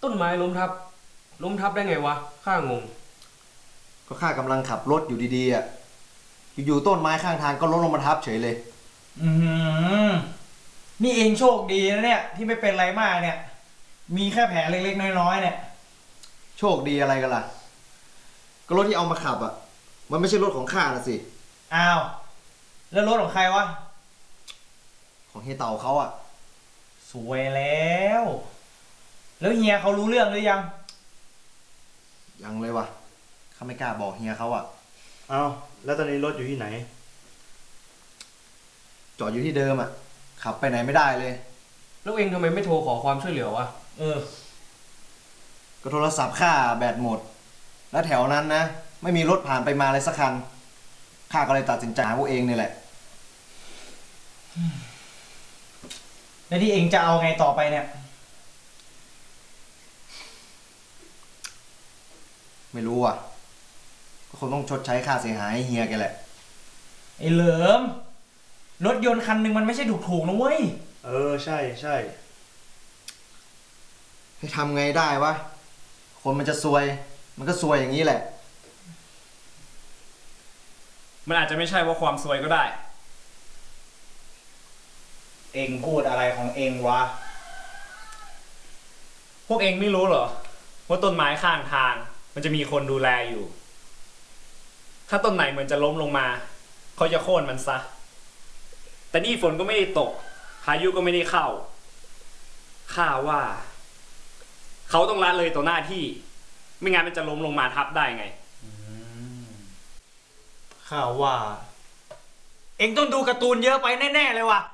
ต้นไม้ล้มทับได้ไงวะข้างงก็ข้ากำลังขับรถอยู่ดีๆอ่ะอยู่ๆต้นไม้ข้างทางก็ล้มลงมาทับเฉยเลยอืมนี่เองโชคดีนะเนี่ยที่ไม่เป็นไรมากเนี่ยมีแค่แผลเล็กๆน้อยๆเนี่ยโชคดีอะไรกันล่ะก็รถที่เอามาขับอ่ะมันไม่ใช่รถของข้าน่ะสิอ้าวแล้วรถของใครวะของเฮียเต่าเขาอ่ะสวยแล้วแล้วเฮียเขารู้เรื่องหรือยังยังเลยวะข้าไม่กล้าบอกเฮียเขาอ่ะเอาแล้วตอนนี้รถอยู่ที่ไหนจอดอยู่ที่เดิมอ่ะขับไปไหนไม่ได้เลยแล้วเองทำไมไม่โทรขอความช่วยเหลือวะก็โทรศัพท์ข้าแบตหมดแล้วแถวนั้นนะไม่มีรถผ่านไปมาเลยสักคันข้าก็เลยตัดสินใจหาพวกเองนี่แหละแล้วที่เองจะเอาไงต่อไปเนี่ยไม่รู้อ่ะก็คงต้องชดใช้ค่าเสียหายให้เฮียแกแหละไอ้เหลิมรถยนต์คันหนึ่งมันไม่ใช่ถูกๆนะเว้ยใช่ใช่ให้ทำไงได้วะคนมันจะซวยมันก็ซวยอย่างนี้แหละมันอาจจะไม่ใช่ว่าความซวยก็ได้เองพูดอะไรของเองวะพวกเองไม่รู้เหรอว่าต้นไม้ข้างทางมันจะมีคนดูแลอยู่ถ้าต้นไหนเหมือนจะล้มลงมาเขาจะโค่นมันซะแต่นี่ฝนก็ไม่ได้ตกพายุก็ไม่ได้เข้าข้าว่าเขาต้องละเลยต่อหน้าที่ไม่งั้นมันจะล้มลงมาทับได้ไงข้าว่าเองต้องดูการ์ตูนเยอะไปแน่ๆเลยว่ะ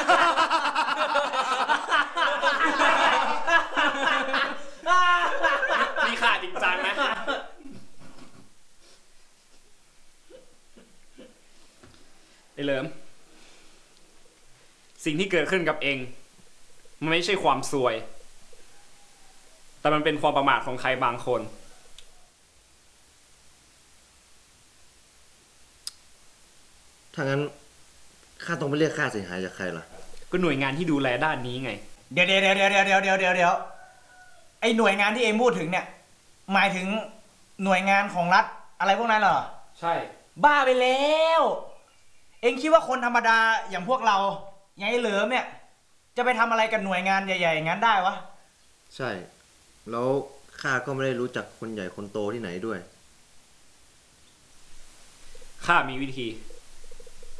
นี่ข้าจริงจังนะไอ้เหลิมสิ่งที่เกิดขึ้นกับเองมันไม่ใช่ความซวยแต่มันเป็นความประมาทของใครบางคนถ้างั้นข้าต้องไปเรียกค่าเสียหายจากใครล่ะก็หน่วยงานที่ดูแลด้านนี้ไงเดี๋ยวไอ้หน่วยงานที่เองพูดถึงเนี่ยหมายถึงหน่วยงานของรัฐอะไรพวกนั้นเหรอใช่บ้าไปแล้วเองคิดว่าคนธรรมดาอย่างพวกเราอย่างไอ้เหลิมเนี่ยจะไปทำอะไรกับหน่วยงานใหญ่ๆอย่างนั้นได้วะใช่แล้วข้าก็ไม่ได้รู้จักคนใหญ่คนโตที่ไหนด้วยข้ามีวิธี